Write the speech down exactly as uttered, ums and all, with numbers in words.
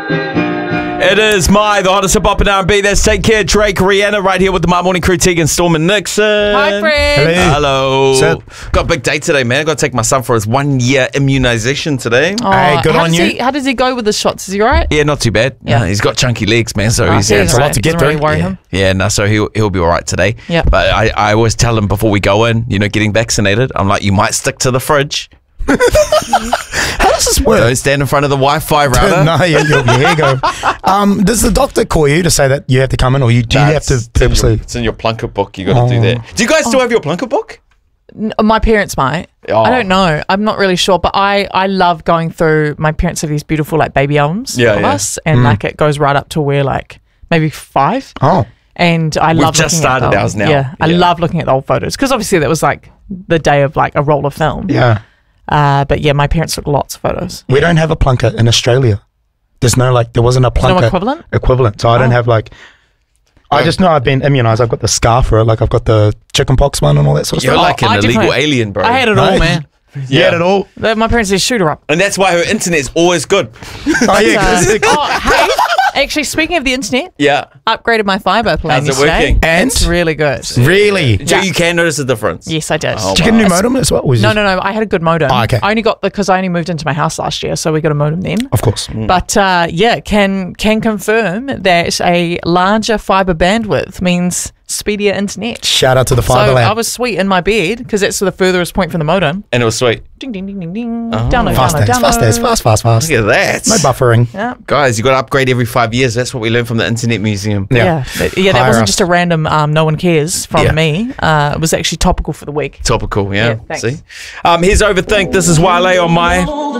It is my, the hottest hip hop and R and B. That's Take Care, Drake, Rihanna, right here with the My Morning Crew, Tegan, Storm and Nixon. Hi, friends. Hello. Hello. Got a big day today, man. I got to take my son for his one year immunization today. Oh, Hey, good how on does you. He, how does he go with the shots? Is he all right? Yeah, not too bad. Yeah. Yeah, he's got chunky legs, man. So Oh, he's so yeah, he's it's a all lot right. to get Doesn't really through. worry yeah. him. Yeah, no, so he'll he'll be all right today. Yeah. But I, I always tell him before we go in, you know, getting vaccinated, I'm like, you might stick to the fridge. How does this work? Don't stand in front of the Wi-Fi router. no, you, you, here you go. Um, does the doctor call you to say that you have to come in, or you do you have to It's in your- purposely? It's in your Plunkett book. You got to do Oh. that. Do you guys still have your Plunkett book? N- My parents might. Oh. I don't know. I'm not really sure, but I, I love going through. My parents have these beautiful like baby albums Yeah, of yeah. us, and like it goes right up to where like maybe five. Oh, And I We've love just looking at started the- ours now. Yeah, I Yeah. love looking at the old photos because obviously that was like the day of like a roll of film. yeah. Uh, but yeah, my parents took lots of photos. We don't have a Plunkett in Australia. There's no like, there wasn't a Plunkett equivalent? Equivalent. So I don't Oh. have like. I Oh. just know I've been immunized. I've got the scar for it. Like I've got the chickenpox one and all that sort of You're stuff. like I an illegal definitely- alien, bro. I had it Right? all, man. You had it all. The- My parents said shoot her up. And that's why her internet's always good. Oh yeah. 'cause Uh, it- oh, hey, actually, speaking of the internet, Yeah. upgraded my fiber plan How's it yesterday. working? And? It's really good. Really? So Yeah. you can notice the difference. Yes, I did. Oh, Did you get a new modem as well? Or was No, it- no, no. I had a good modem. Oh, okay. I only got the because I only moved into my house last year, so we got a modem then. Of course. But uh, yeah, can can confirm that a larger fiber bandwidth means speedier internet. Shout out to the So fiber I lab. was sweet in my bed because that's the furthest point from the modem. And it was sweet. Ding ding ding ding ding. Oh. Download, Fast download, days, download. fast days, fast, fast, fast. Look at that. No buffering. Yeah. Guys, you got to upgrade every five years. That's what we learned from the Internet Museum. Yeah. Yeah, But- yeah, that Hire wasn't us. just a random um, no one cares from Yeah. me. Uh, it was actually topical for the week. Topical, yeah. Yeah, thanks. See? Um, here's Overthink. This is Wale on my...